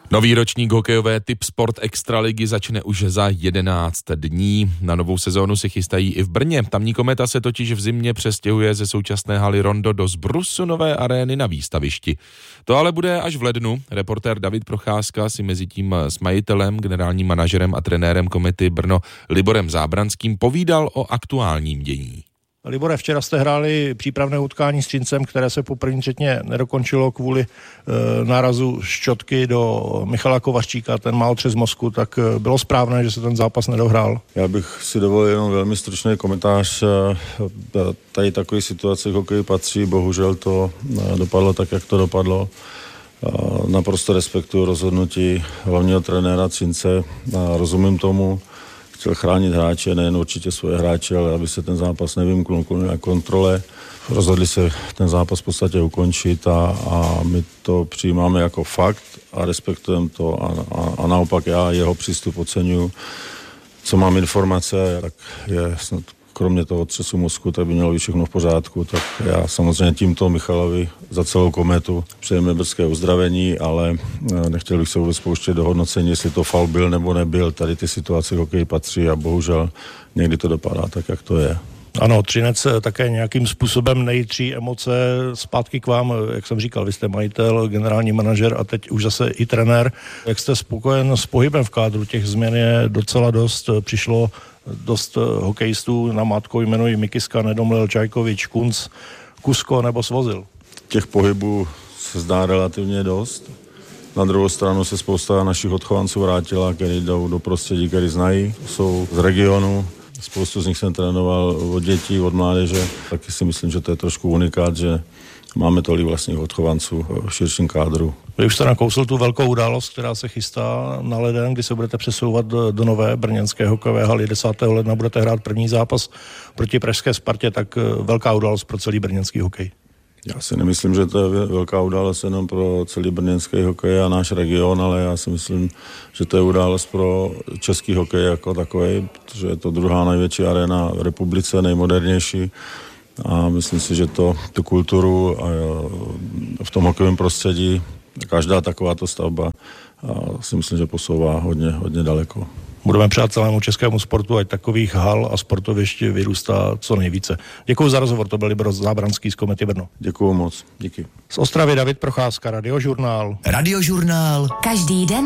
Nový ročník hokejové Tip Sport Extraligy začne už za 11 dní. Na novou sezónu se chystají i v Brně. Tamní Kometa se totiž v zimě přestěhuje ze současné haly Rondo do zbrusu nové arény na výstavišti. To ale bude až v lednu. Reportér David Procházka si mezitím s majitelem, generálním manažerem a trenérem Komety Brno Liborem Zábranským povídal o aktuálním dění. Libore, včera jste hráli přípravné utkání s Třincem, které se po první třetině nedokončilo kvůli nárazu šťotky do Michala Kovařčíka, ten má otřes mozku, tak bylo správné, že se ten zápas nedohrál? Já bych si dovolil jenom velmi stručný komentář. Tady takové situace k hokeji patří, bohužel to dopadlo tak, jak to dopadlo. Naprosto respektuju rozhodnutí hlavního trenéra Třince, rozumím tomu. Chtěl chránit hráče, nejen určitě svoje hráče, ale aby se ten zápas nevymknul na kontrole. Rozhodli se ten zápas v podstatě ukončit a my to přijímáme jako fakt a respektujeme to a naopak já jeho přístup oceňuji. Co mám informace, tak je snad kromě toho otřesu mozku, tak by mělo být všechno v pořádku, tak já samozřejmě tímto Michalovi za celou Kometu přejeme brzké uzdravení, ale nechtěl bych se vůbec pouštět do hodnocení, jestli to faul byl nebo nebyl. Tady ty situace k hokeji patří a bohužel někdy to dopadá tak, jak to je. Ano, Třinec také nějakým způsobem nejitří emoce zpátky k vám, jak jsem říkal, vy jste majitel, generální manažer a teď už zase i trenér. Jak jste spokojen s pohybem v kádru? Těch změn je docela dost, přišlo dost hokejistů, namátkou jmenují Mikiska, Nedomlel, Čajkovič, Kunc, Kusko nebo Svozil. Těch pohybů se zdá relativně dost. Na druhou stranu se spousta našich odchovanců vrátila, kteří jdou do prostředí, který znají, jsou z regionu. Spoustu z nich jsem trénoval od dětí, od mládeže. Taky si myslím, že to je trošku unikát, že máme tolik vlastních odchovanců v širším kádru. Vy už jste nakousl tu velkou událost, která se chystá na leden, kdy se budete přesouvat do nové brněnské hokejové haly. 10. ledna budete hrát první zápas proti pražské Spartě, tak velká událost pro celý brněnský hokej. Já si nemyslím, že to je velká událost jenom pro celý brněnský hokej a náš region, ale já si myslím, že to je událost pro český hokej jako takový, protože je to druhá největší arena v republice, nejmodernější. A myslím si, že tu kulturu v tom hokejovém prostředí, každá takováto stavba si myslím, že posouvá hodně, hodně daleko. Budeme přát celému českému sportu, ať takových hal a sportovišť vyrůstá co nejvíce. Děkuji za rozhovor, to byl Libor Zábranský z Komety Brno. Děkuji moc, díky. Z Ostravy David Procházka, Radiožurnál. Radiožurnál. Každý den